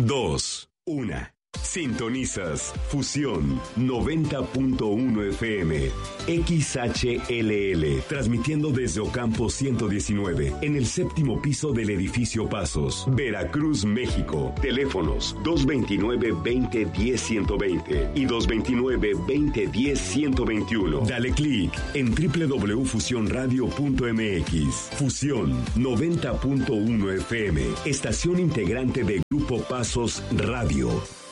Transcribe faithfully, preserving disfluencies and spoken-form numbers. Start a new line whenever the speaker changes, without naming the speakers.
dos, una. Sintonizas Fusión noventa punto uno F M, X H L L, transmitiendo desde Ocampo ciento diecinueve, en el séptimo piso del edificio Pasos, Veracruz, México. Teléfonos dos veintinueve, veinte, diez, ciento veinte y dos veintinueve, veinte, diez, ciento veintiuno. Dale clic en doble u doble u doble u punto fusión radio punto m x. Fusión noventa punto uno F M, estación integrante de Grupo Pasos Radio.